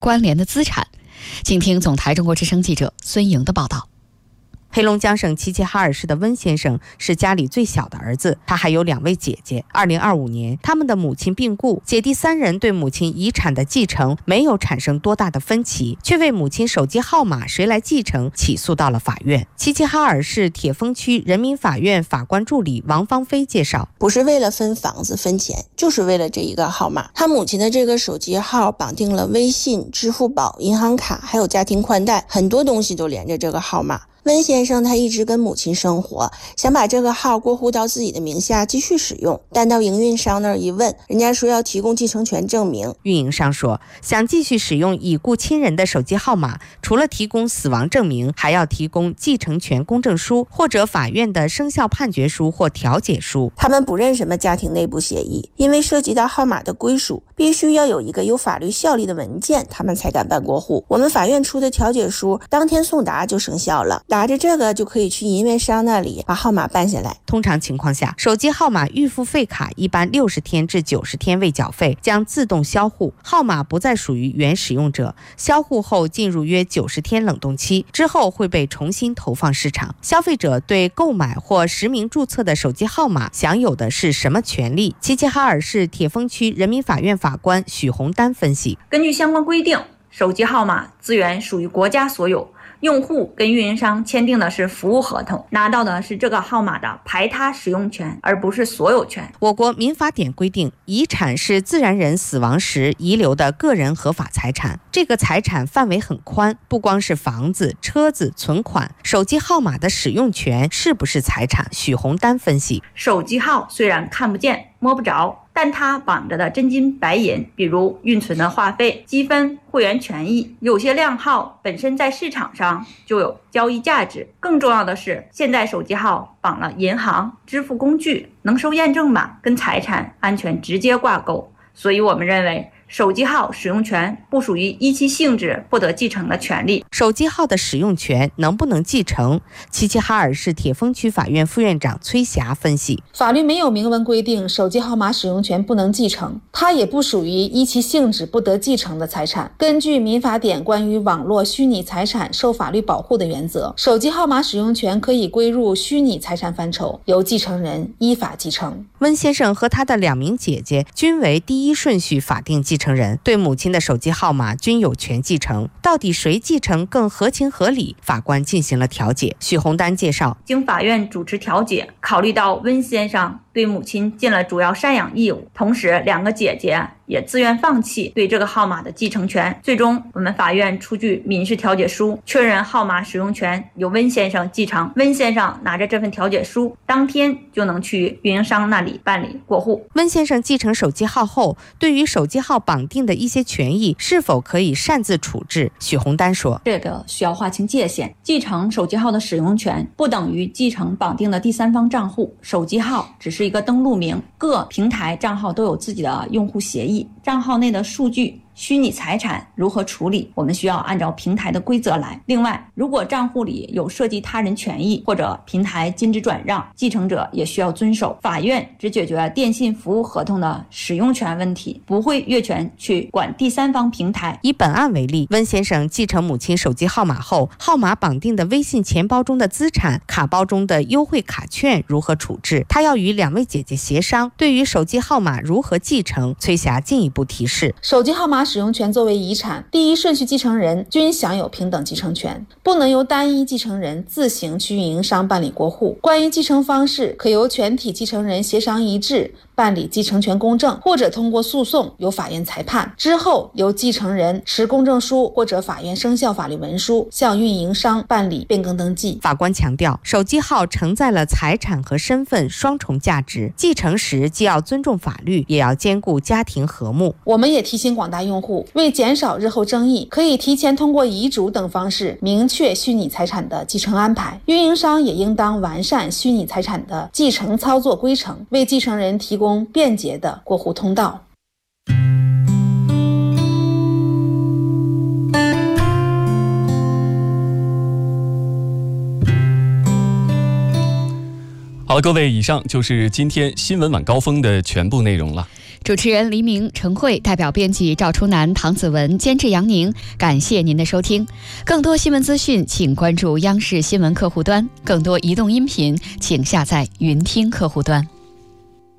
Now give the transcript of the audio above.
关联的资产。请听总台中国之声记者孙莹的报道。 黑龙江省齐齐哈尔市的温先生是家里最小的儿子，他还有2位姐姐。2025年，他们的母亲病故，姐弟3人对母亲遗产的继承没有产生多大的分歧，却为母亲手机号码谁来继承起诉到了法院。齐齐哈尔市铁峰区人民法院法官助理王芳菲介绍， 不是为了分房子分钱，就是为了这一个号码。他母亲的这个手机号绑定了微信、支付宝、银行卡，还有家庭宽带，很多东西都连着这个号码。温先生他一直跟母亲生活，想把这个号过户到自己的名下继续使用，但到营运商那儿一问，人家说要提供继承权证明。 运营商说，想继续使用已故亲人的手机号码，除了提供死亡证明，还要提供继承权公证书或者法院的生效判决书或调解书。 他们不认什么家庭内部协议，因为涉及到号码的归属，必须要有一个有法律效力的文件，他们才敢办过户。我们法院出的调解书当天送达就生效了，拿着这个就可以去营运商那里把号码办下来。 通常情况下，手机号码预付费卡一般60天至90天未缴费将自动销户，号码不再属于原使用者，销户后进入约90天冷冻期，之后会被重新投放市场。消费者对购买或实名注册的手机号码享有的是什么权利？齐齐哈尔市铁峰区人民法院法官许洪丹分析， 根据相关规定，手机号码资源属于国家所有，用户跟运营商签订的是服务合同，拿到的是这个号码的排他使用权，而不是所有权。 我国民法典规定，遗产是自然人死亡时遗留的个人合法财产，这个财产范围很宽，不光是房子、车子、存款，手机号码的使用权是不是财产？许洪丹分析， 手机号虽然看不见摸不着，但它绑着的真金白银，比如运存的话费、积分、会员权益，有些靓号本身在市场上就有交易价值。更重要的是，现在手机号绑了银行、支付工具、能收验证码，跟财产安全直接挂钩。所以我们认为，手机号使用权不属于依其性质不得继承的权利。 手机号的使用权能不能继承？齐齐哈尔市铁峰区法院副院长崔霞分析， 法律没有明文规定手机号码使用权不能继承，它也不属于依其性质不得继承的财产。根据民法典关于网络虚拟财产受法律保护的原则，手机号码使用权可以归入虚拟财产范畴，由继承人依法继承。 温先生和他的2名姐姐均为第一顺序法定继承人，对母亲的手机号码均有权继承，到底谁继承更合情合理？法官进行了调解。许洪丹介绍， 经法院主持调解，考虑到温先生对母亲尽了主要赡养义务，同时2个姐姐也自愿放弃对这个号码的继承权，最终我们法院出具民事调解书，确认号码使用权由温先生继承。温先生拿着这份调解书，当天就能去运营商那里办理过户。 温先生继承手机号后，对于手机号绑定的一些权益是否可以擅自处置？许洪丹说， 这个需要划清界限，继承手机号的使用权不等于继承绑定的第三方账户，手机号只是一个登录名，各平台账号都有自己的用户协议，账号内的数据、虚拟财产如何处理，我们需要按照平台的规则来。另外，如果账户里有涉及他人权益或者平台禁止转让，继承者也需要遵守。法院只解决电信服务合同的使用权问题，不会越权去管第三方平台。 以本案为例，温先生继承母亲手机号码后，号码绑定的微信钱包中的资产、卡包中的优惠卡券如何处置？他要与2位姐姐协商。对于手机号码如何继承，崔霞进一步提示， 手机号码使用权作为遗产，第一顺序继承人均享有平等继承权，不能由单一继承人自行去运营商办理过户。关于继承方式，可由全体继承人协商一致办理继承权公证，或者通过诉讼由法院裁判，之后由继承人持公证书或者法院生效法律文书向运营商办理变更登记。 法官强调，手机号承载了财产和身份双重价值，继承时既要尊重法律，也要兼顾家庭和睦。 我们也提醒广大用户，为减少日后争议，可以提前通过遗嘱等方式明确虚拟财产的继承安排。运营商也应当完善虚拟财产的继承操作规程，为继承人提供便捷的过户通道。 好了，各位，以上就是今天新闻晚高峰的全部内容了。 主持人黎明、陈慧，代表编辑赵初南、唐子文，监制杨宁。感谢您的收听。更多新闻资讯，请关注央视新闻客户端；更多移动音频，请下载云听客户端。